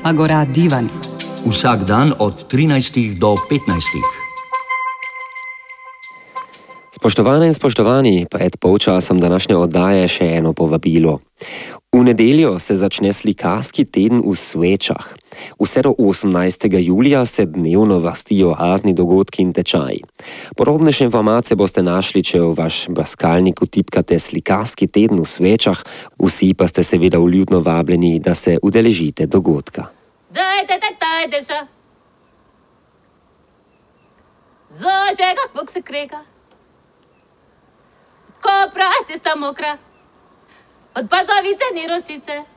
Agora Divan. Vsak dan od 13 do 15. Spoštovane in spoštovani, pred polčasom današnje oddaje še eno povabilo. V nedeljo se začne slikarski teden v Svečah. Vse do 18. julija se dnevno vrstijo razni dogodki in tečaji. Podrobnejše informacije boste našli, če v vaš brskalnik vtipkate slikarski teden v Svečah, vsi pa ste seveda vljudno vabljeni, da se udeležite dogodka. Dajte še. Zože, kak Bog se krega. Ko praci sta mokra. Od bazovice ni rosice.